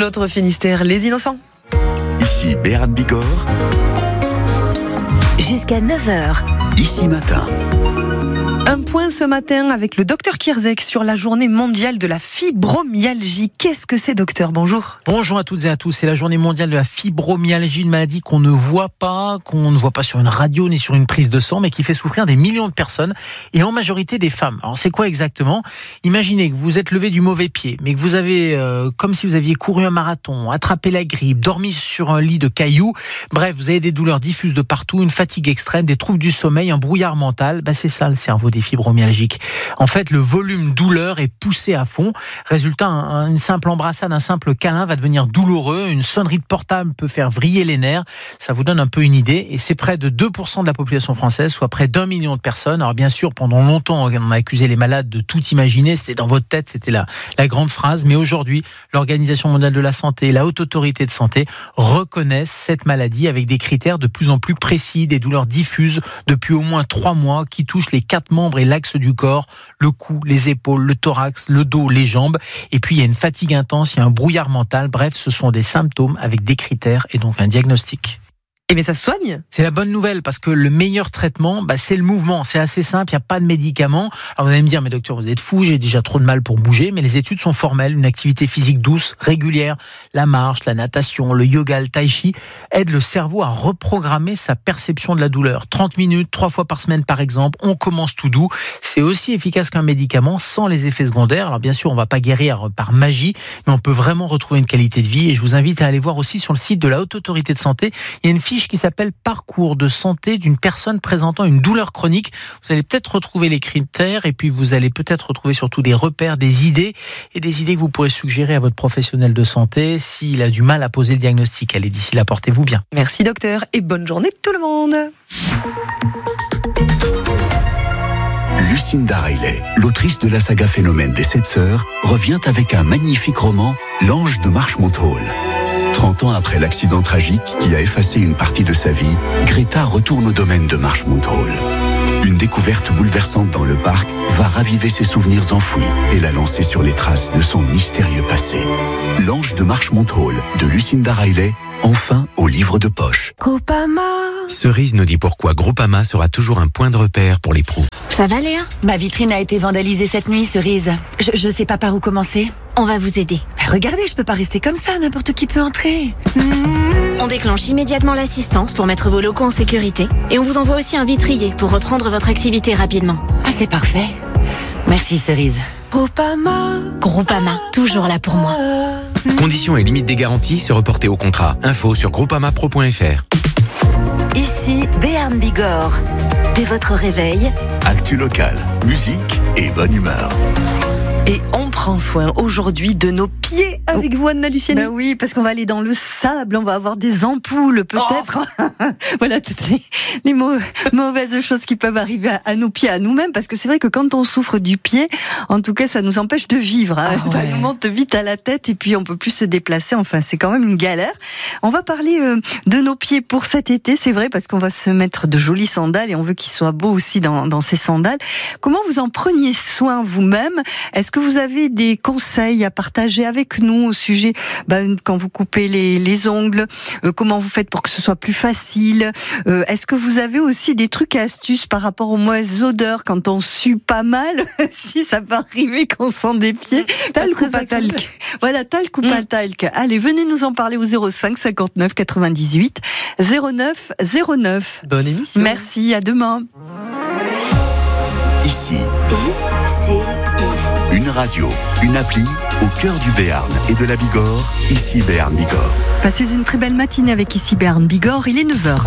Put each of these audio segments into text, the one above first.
Notre Finistère, les innocents. Ici Béarn Bigorre. Jusqu'à 9h. Ici Matin. Un point ce matin avec le docteur Kierzek sur la journée mondiale de la fibromyalgie. Qu'est-ce que c'est, docteur? Bonjour. Bonjour à toutes et à tous. C'est la journée mondiale de la fibromyalgie, une maladie qu'on ne voit pas sur une radio ni sur une prise de sang, mais qui fait souffrir des millions de personnes et en majorité des femmes. Alors c'est quoi exactement? Imaginez que vous êtes levé du mauvais pied, mais que vous avez, comme si vous aviez couru un marathon, attrapé la grippe, dormi sur un lit de cailloux. Bref, vous avez des douleurs diffuses de partout, une fatigue extrême, des troubles du sommeil, un brouillard mental. C'est ça le cerveau des fibromyalgiques. En fait, le volume douleur est poussé à fond. Résultat, une simple embrassade, un simple câlin va devenir douloureux. Une sonnerie de portable peut faire vriller les nerfs. Ça vous donne un peu une idée. Et c'est près de 2% de la population française, soit près d'1 million de personnes. Alors bien sûr, pendant longtemps, on a accusé les malades de tout imaginer. C'était dans votre tête, c'était la grande phrase. Mais aujourd'hui, l'Organisation mondiale de la santé et la Haute Autorité de santé reconnaissent cette maladie avec des critères de plus en plus précis, des douleurs diffuses depuis au moins 3 mois qui touchent les 4 membres et l'axe du corps, le cou, les épaules, le thorax, le dos, les jambes. Et puis il y a une fatigue intense, il y a un brouillard mental. Bref, ce sont des symptômes avec des critères et donc un diagnostic. Eh bien, ça se soigne. C'est la bonne nouvelle parce que le meilleur traitement, c'est le mouvement. C'est assez simple, il n'y a pas de médicaments. Alors vous allez me dire, mais docteur, vous êtes fou, j'ai déjà trop de mal pour bouger. Mais les études sont formelles. Une activité physique douce, régulière, la marche, la natation, le yoga, le tai chi, aident le cerveau à reprogrammer sa perception de la douleur. 30 minutes, 3 fois par semaine par exemple. On commence tout doux. C'est aussi efficace qu'un médicament sans les effets secondaires. Alors bien sûr, on ne va pas guérir par magie, mais on peut vraiment retrouver une qualité de vie. Et je vous invite à aller voir aussi sur le site de la Haute Autorité de Santé. Il y a une fiche qui s'appelle Parcours de santé d'une personne présentant une douleur chronique. Vous allez peut-être retrouver les critères et puis vous allez peut-être retrouver surtout des repères, des idées que vous pourrez suggérer à votre professionnel de santé s'il a du mal à poser le diagnostic. Allez, d'ici là, portez-vous bien. Merci, docteur, et bonne journée tout le monde. Lucinda Riley, l'autrice de la saga Phénomène des 7 sœurs, revient avec un magnifique roman, L'Ange de Marchmont Hall. 30 ans après l'accident tragique qui a effacé une partie de sa vie, Greta retourne au domaine de Marchmont Hall. Une découverte bouleversante dans le parc va raviver ses souvenirs enfouis et la lancer sur les traces de son mystérieux passé. L'Ange de Marchmont Hall de Lucinda Riley, enfin au livre de poche. Groupama. Cerise nous dit pourquoi Groupama sera toujours un point de repère pour les pros. Ça va, Léa? Ma vitrine a été vandalisée cette nuit, Cerise. Je sais pas par où commencer. On va vous aider. Regardez, je peux pas rester comme ça, n'importe qui peut entrer. On déclenche immédiatement l'assistance pour mettre vos locaux en sécurité. Et on vous envoie aussi un vitrier pour reprendre votre activité rapidement. Ah, c'est parfait. Merci, Cerise. Groupama, toujours là pour moi. Conditions et limites des garanties se reporter au contrat. Info sur groupamapro.fr. Ici, Béarn Bigorre. Dès votre réveil, Actu locale, musique et bonne humeur. Et on prend soin aujourd'hui de nos pieds avec vous, Anna Luciani. Ben oui, parce qu'on va aller dans le sable, on va avoir des ampoules peut-être. Voilà toutes les mauvaises choses qui peuvent arriver à nos pieds, à nous-mêmes, parce que c'est vrai que quand on souffre du pied, en tout cas, ça nous empêche de vivre. Ça nous monte vite à la tête et puis on peut plus se déplacer. Enfin, c'est quand même une galère. On va parler de nos pieds pour cet été, c'est vrai, parce qu'on va se mettre de jolies sandales et on veut qu'ils soient beaux aussi dans ces sandales. Comment vous en preniez soin vous-même? Est-ce que vous avez des conseils à partager avec nous au sujet quand vous coupez les ongles, comment vous faites pour que ce soit plus facile? Est-ce que vous avez aussi des trucs et astuces par rapport aux mauvaises odeurs quand on sue pas mal? Si ça peut arriver qu'on sent des pieds. Talc ou pas talc? Voilà, talc ou pas talc. Allez, venez nous en parler au 05 59 98 09 09. Bonne émission. Merci, à demain. Ici, une radio, une appli au cœur du Béarn et de la Bigorre. Ici Béarn Bigorre. Passez une très belle matinée avec ici Béarn Bigorre, il est 9h.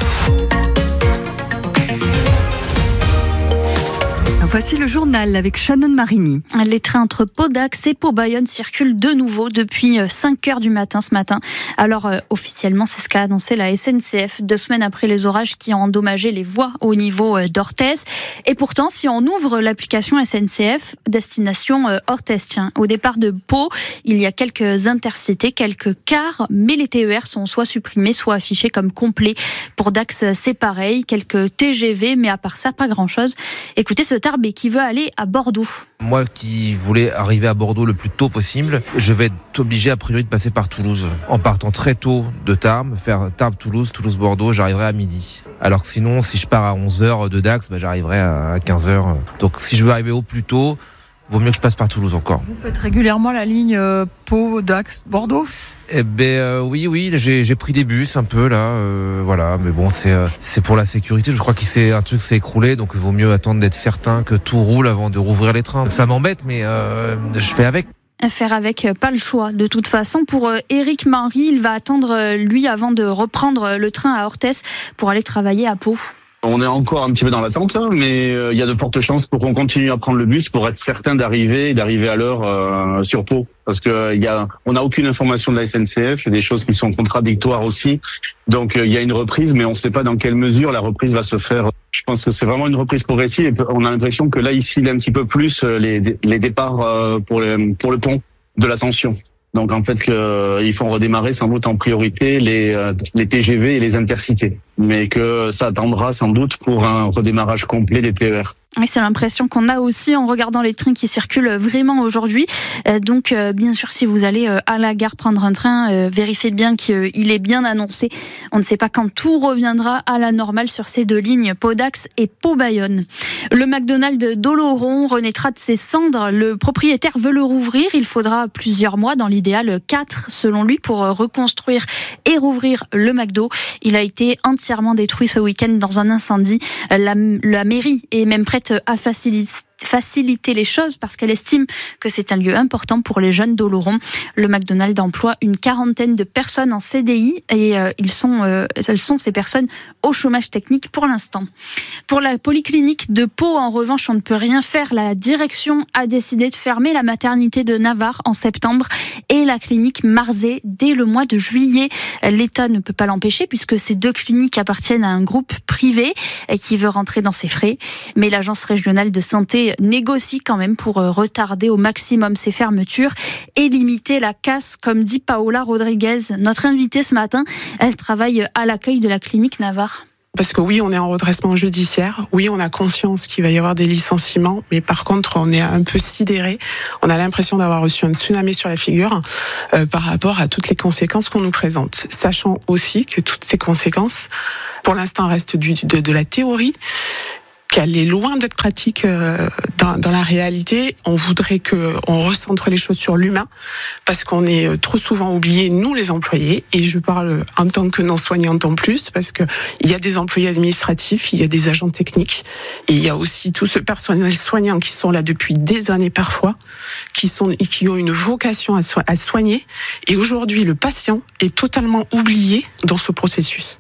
Voici le journal avec Shannon Marini. Les trains entre Pau d'Ax et Pau-Bayonne circulent de nouveau depuis 5h du matin ce matin. Alors officiellement, c'est ce qu'a annoncé la SNCF 2 semaines après les orages qui ont endommagé les voies au niveau d'Orthez. Et pourtant, si on ouvre l'application SNCF, destination Orthez, au départ de Pau, il y a quelques intercités, quelques cars, mais les TER sont soit supprimés, soit affichés comme complets. Pour Dax, c'est pareil, quelques TGV, mais à part ça, pas grand-chose. Écoutez ce tarbé et qui veut aller à Bordeaux. Moi qui voulais arriver à Bordeaux le plus tôt possible, je vais être obligé a priori de passer par Toulouse. En partant très tôt de Tarbes, faire Tarbes-Toulouse, Toulouse-Bordeaux, j'arriverai à midi. Alors que sinon, si je pars à 11h de Dax, j'arriverai à 15h. Donc si je veux arriver au plus tôt, vaut mieux que je passe par Toulouse encore. Vous faites régulièrement la ligne Pau, Dax, Bordeaux ? Oui, j'ai pris des bus un peu là, voilà. Mais bon, c'est pour la sécurité. Je crois qu'un truc s'est écroulé, donc il vaut mieux attendre d'être certain que tout roule avant de rouvrir les trains. Ça m'embête, mais je fais avec. Faire avec, pas le choix. De toute façon, pour Éric Marie, il va attendre, lui, avant de reprendre le train à Orthès pour aller travailler à Pau. On est encore un petit peu dans l'attente, là, mais il y a de fortes chances pour qu'on continue à prendre le bus pour être certain d'arriver à l'heure sur Pau. Parce que on n'a aucune information de la SNCF, il y a des choses qui sont contradictoires aussi. Donc il y a une reprise, mais on ne sait pas dans quelle mesure la reprise va se faire. Je pense que c'est vraiment une reprise progressive et on a l'impression que là, ici, il y a un petit peu plus les départs pour le pont de l'Ascension. Donc en fait, ils font redémarrer sans doute en priorité les TGV et les intercités, mais que ça attendra sans doute pour un redémarrage complet des TER. Oui, c'est l'impression qu'on a aussi en regardant les trains qui circulent vraiment aujourd'hui. Donc, bien sûr, si vous allez à la gare prendre un train, vérifiez bien qu'il est bien annoncé. On ne sait pas quand tout reviendra à la normale sur ces deux lignes, Pau-Dax et Pau-Bayonne. Le McDonald's d'Oloron renaîtra de ses cendres. Le propriétaire veut le rouvrir. Il faudra plusieurs mois, dans l'idéal 4 selon lui, pour reconstruire et rouvrir le McDo. Il a été entièrement détruit ce week-end dans un incendie. La mairie est même prête à faciliter les choses parce qu'elle estime que c'est un lieu important pour les jeunes d'Oloron. Le McDonald's emploie une 40aine de personnes en CDI et elles sont ces personnes au chômage technique pour l'instant. Pour la polyclinique de Pau, en revanche, on ne peut rien faire. La direction a décidé de fermer la maternité de Navarre en septembre et la clinique Marzé dès le mois de juillet. L'État ne peut pas l'empêcher puisque ces deux cliniques appartiennent à un groupe privé qui veut rentrer dans ses frais. Mais l'agence régionale de santé négocie quand même pour retarder au maximum ces fermetures et limiter la casse, comme dit Paola Rodriguez, notre invitée ce matin. Elle travaille à l'accueil de la clinique Navarre. Parce que oui, on est en redressement judiciaire. Oui, on a conscience qu'il va y avoir des licenciements. Mais par contre, on est un peu sidéré. On a l'impression d'avoir reçu un tsunami sur la figure par rapport à toutes les conséquences qu'on nous présente. Sachant aussi que toutes ces conséquences, pour l'instant, restent de la théorie, qu'elle est loin d'être pratique dans la réalité. On voudrait qu'on recentre les choses sur l'humain parce qu'on est trop souvent oubliés, nous les employés, et je parle en tant que non-soignante en plus parce que il y a des employés administratifs, il y a des agents techniques, et il y a aussi tout ce personnel soignant qui sont là depuis des années parfois, qui ont une vocation à soigner, et aujourd'hui le patient est totalement oublié dans ce processus.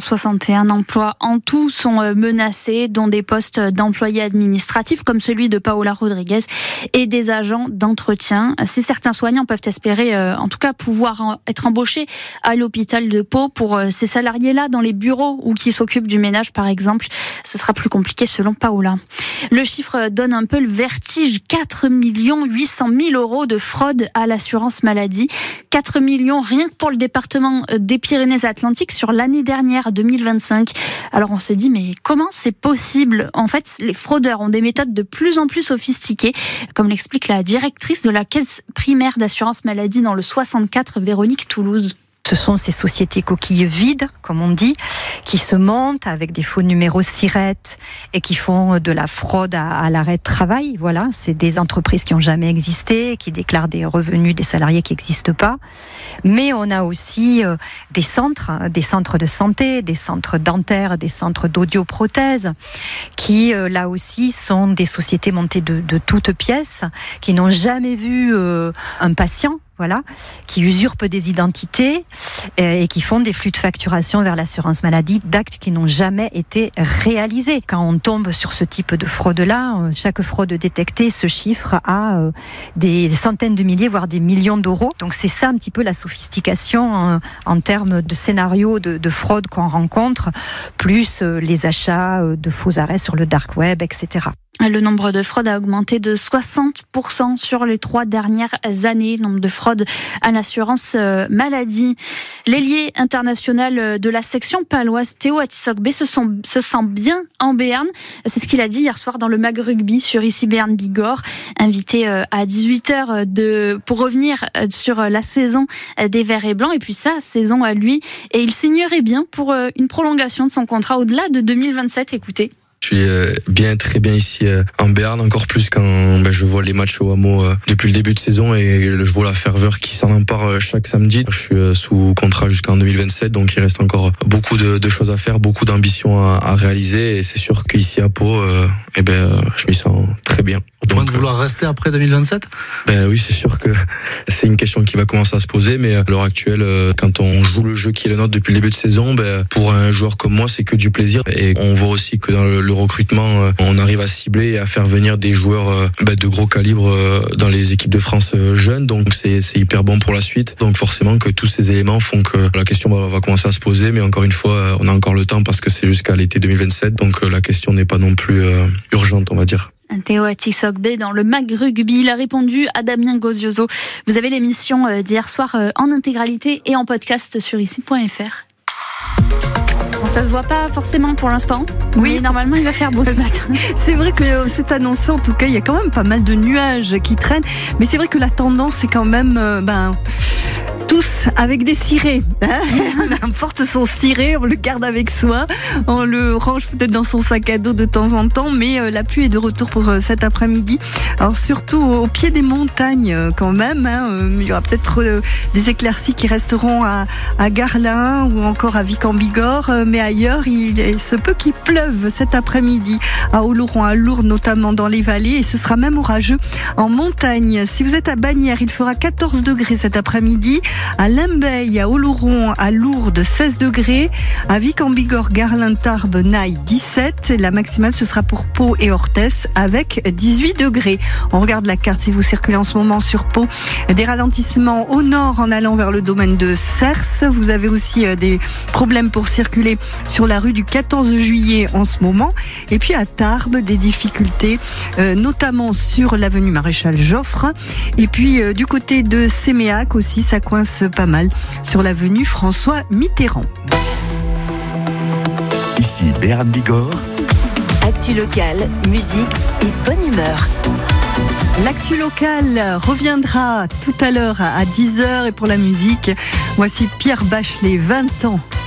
161 emplois en tout sont menacés, dont des postes d'employés administratifs comme celui de Paola Rodriguez et des agents d'entretien. Si certains soignants peuvent espérer, en tout cas, pouvoir être embauchés à l'hôpital de Pau pour ces salariés-là dans les bureaux ou qui s'occupent du ménage, par exemple, ce sera plus compliqué selon Paola. Le chiffre donne un peu le vertige. 4 800 000 euros de fraude à l'assurance maladie. 4 millions rien que pour le département des Pyrénées-Atlantiques sur l'année dernière, 2025. Alors on se dit, mais comment c'est possible ? En fait, les fraudeurs ont des méthodes de plus en plus sophistiquées, comme l'explique la directrice de la caisse primaire d'assurance maladie dans le 64, Véronique Toulouse. Ce sont ces sociétés coquilles vides, comme on dit, qui se montent avec des faux numéros SIRET et qui font de la fraude à l'arrêt de travail. Voilà, c'est des entreprises qui n'ont jamais existé, qui déclarent des revenus des salariés qui n'existent pas. Mais on a aussi des centres de santé, des centres dentaires, des centres d'audioprothèses, qui là aussi sont des sociétés montées de toutes pièces, qui n'ont jamais vu un patient. Voilà, qui usurpent des identités et qui font des flux de facturation vers l'assurance maladie d'actes qui n'ont jamais été réalisés. Quand on tombe sur ce type de fraude-là, chaque fraude détectée se chiffre à des centaines de milliers, voire des millions d'euros. Donc c'est ça un petit peu la sophistication en termes de scénarios de fraude qu'on rencontre, plus les achats de faux arrêts sur le dark web, etc. Le nombre de fraudes a augmenté de 60% sur les 3 dernières années. Le nombre de fraudes à l'assurance maladie. L'ailier international de la section paloise, Théo Atisogbe, se sent bien en Béarn. C'est ce qu'il a dit hier soir dans le Mag Rugby sur ici Béarn Bigorre. Invité à 18h pour revenir sur la saison des Verts et Blancs. Et puis sa saison à lui. Et il signerait bien pour une prolongation de son contrat au-delà de 2027. Écoutez. Je suis très bien ici en Béarn, encore plus quand je vois les matchs au hameau depuis le début de saison et je vois la ferveur qui s'en empare chaque samedi. Je suis sous contrat jusqu'en 2027, donc il reste encore beaucoup de choses à faire, beaucoup d'ambitions à réaliser et c'est sûr qu'ici à Pau, je m'y sens très bien. Au point de vouloir rester après 2027 ? Oui, c'est sûr que c'est une question qui va commencer à se poser, mais à l'heure actuelle, quand on joue le jeu qui est le nôtre depuis le début de saison, pour un joueur comme moi, c'est que du plaisir et on voit aussi que dans le recrutement, on arrive à cibler et à faire venir des joueurs de gros calibre dans les équipes de France jeunes, donc c'est hyper bon pour la suite. Donc forcément que tous ces éléments font que la question va commencer à se poser, mais encore une fois, on a encore le temps parce que c'est jusqu'à l'été 2027, donc la question n'est pas non plus urgente, on va dire. Théo Atisogbe dans le Mag Rugby. Il a répondu à Damien Gozioso. Vous avez l'émission d'hier soir en intégralité et en podcast sur ici.fr. Bon, ça se voit pas forcément pour l'instant. Oui, mais normalement il va faire beau ce matin. C'est vrai que c'est annoncé, en tout cas, il y a quand même pas mal de nuages qui traînent. Mais c'est vrai que la tendance, c'est quand même, tous avec des cirés. On porte son ciré, on le garde avec soi, on le range peut-être dans son sac à dos de temps en temps, mais la pluie est de retour pour cet après-midi. Alors surtout au pied des montagnes quand même, il y aura peut-être des éclaircies qui resteront à Garlin ou encore à Vic-en-Bigorre, mais ailleurs il se peut qu'il pleuve cet après-midi à Oloron, à Lourdes notamment dans les vallées, et ce sera même orageux en montagne. Si vous êtes à Bagnères, il fera 14 degrés cet après-midi. À Limbeil, à Oloron, à Lourdes, 16 degrés. À Vic-en-Bigorre, Garlin, Tarbes, Naï, 17. La maximale, ce sera pour Pau et Orthès avec 18 degrés. On regarde la carte si vous circulez en ce moment sur Pau. Des ralentissements au nord en allant vers le domaine de Cers. Vous avez aussi des problèmes pour circuler sur la rue du 14 juillet en ce moment. Et puis à Tarbes, des difficultés, notamment sur l'avenue Maréchal Joffre. Et puis du côté de Séméac aussi, ça coince pas mal sur l'avenue François Mitterrand. Ici Béarn Bigorre. Actu locale, musique et bonne humeur. L'actu locale reviendra tout à l'heure à 10h et pour la musique, voici Pierre Bachelet, 20 ans